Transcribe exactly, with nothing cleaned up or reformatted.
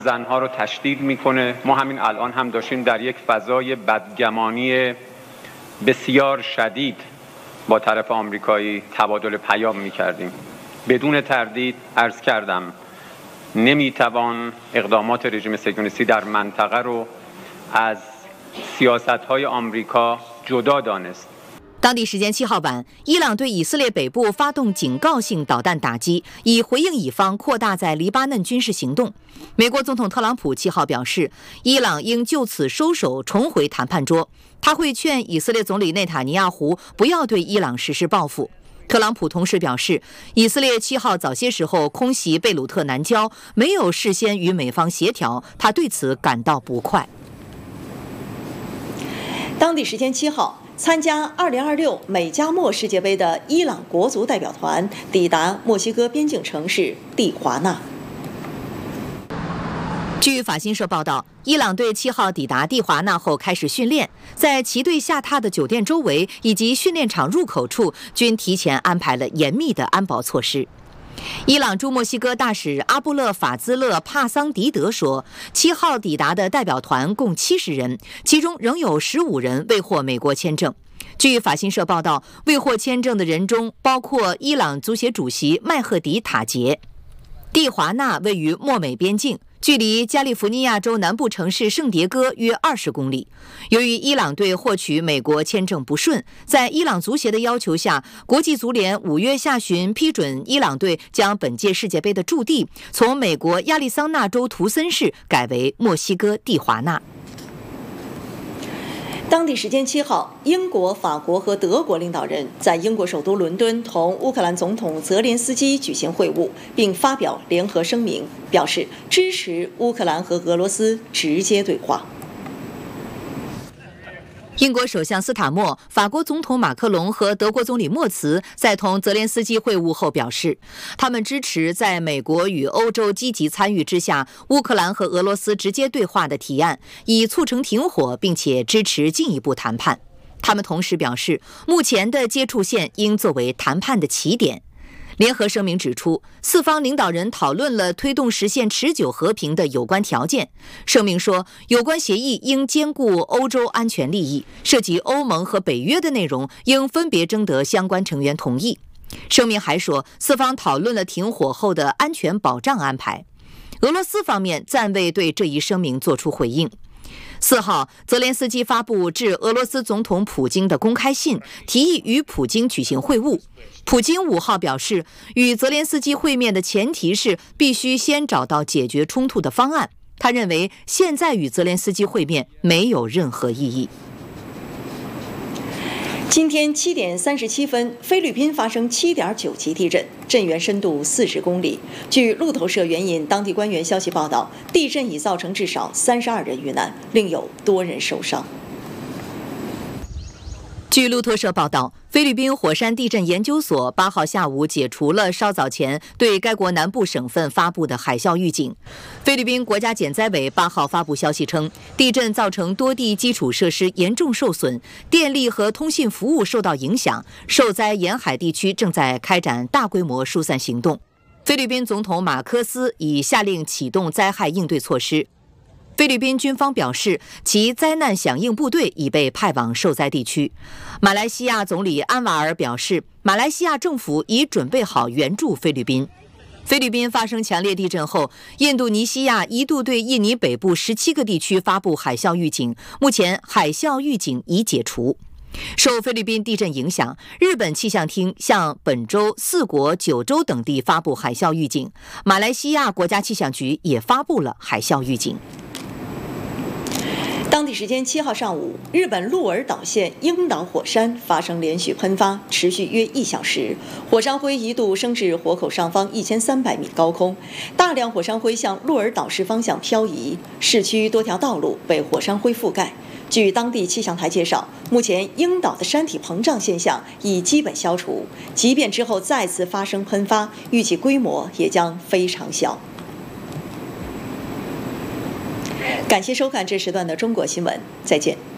زنها رو تشدید میکنه. ما همین الان هم داشتیم در یک فضای بدگمانی بسیار شدید با طرف آمریکایی تبادل پیام میکردیم. بدون تردید عرض کردم نمیتوان اقدامات رژیم صهیونیستی در منطقه رو از سیاست‌های آمریکا جدا دانست。 当地时间七号晚，伊朗对以色列北部发动警告性导弹打击，以回应以方扩大在黎巴嫩军事行动。美国总统特朗普七号表示，伊朗应就此收手，重回谈判桌。他会劝以色列总理内塔尼亚胡不要对伊朗实施报复。特朗普同时表示，以色列七号早些时候空袭贝鲁特南郊，没有事先与美方协调，他对此感到不快。 当地时间七号。参加二零二六美加墨世界杯的伊朗国足代表团抵达墨西哥边境城市蒂华纳。 据法新社报道，伊朗队七号抵达蒂华纳后开始训练，在其队下榻的酒店周围以及训练场入口处均提前安排了严密的安保措施。伊朗驻墨西哥大使阿布勒法兹勒帕桑迪德说，七号抵达的代表团共七十人，其中仍有十五人未获美国签证。据法新社报道，未获签证的人中包括伊朗足协主席麦赫迪塔杰。蒂华纳位于墨美边境，距离加利福尼亚州南部城市圣迭戈约二十公里。由于伊朗队获取美国签证不顺，在伊朗足协的要求下，国际足联五月下旬批准伊朗队将本届世界杯的驻地从美国亚利桑那州图森市改为墨西哥蒂华纳。 当地时间七号，英国、法国和德国领导人在英国首都伦敦同乌克兰总统泽连斯基举行会晤，并发表联合声明，表示支持乌克兰和俄罗斯直接对话。 英国首相斯塔默、法国总统马克龙和德国总理默茨在同泽连斯基会晤后表示，他们支持在美国与欧洲积极参与之下，乌克兰和俄罗斯直接对话的提案，以促成停火，并且支持进一步谈判。他们同时表示，目前的接触线应作为谈判的起点。联合声明指出，四方领导人讨论了推动实现持久和平的有关条件。声明说，有关协议应兼顾欧洲安全利益，涉及欧盟和北约的内容应分别征得相关成员同意。声明还说，四方讨论了停火后的安全保障安排。俄罗斯方面暂未对这一声明作出回应。四号，泽连斯基发布致俄罗斯总统普京的公开信，提议与普京举行会晤。普京五号表示，与泽连斯基会面的前提是必须先找到解决冲突的方案。他认为现在与泽连斯基会面没有任何意义。 今天七点三十七分，菲律宾发生七点九级地震，震源深度四十公里。据路透社援引当地官员消息报道，地震已造成至少三十二人遇难，另有多人受伤。 据路透社报道，菲律宾火山地震研究所八号下午解除了稍早前对该国南部省份发布的海啸预警。菲律宾国家减灾委八号发布消息称，地震造成多地基础设施严重受损，电力和通信服务受到影响，受灾沿海地区正在开展大规模疏散行动。菲律宾总统马科斯已下令启动灾害应对措施。菲律宾军方表示，其灾难响应部队已被派往受灾地区。马来西亚总理安瓦尔表示，马来西亚政府已准备好援助菲律宾。菲律宾发生强烈地震后，印度尼西亚一度对印尼北部十七个地区发布海啸预警，目前海啸预警已解除。受菲律宾地震影响，日本气象厅向本州、四国、九州等地发布海啸预警，马来西亚国家气象局也发布了海啸预警。 当地时间七号上午，日本鹿儿岛县樱岛火山发生连续喷发，持续约一小时，火山灰一度升至火口上方一千三百米高空，大量火山灰向鹿儿岛市方向漂移，市区多条道路被火山灰覆盖。据当地气象台介绍，目前樱岛的山体膨胀现象已基本消除，即便之后再次发生喷发，预计规模也将非常小。感谢收看这时段的中国新闻，再见。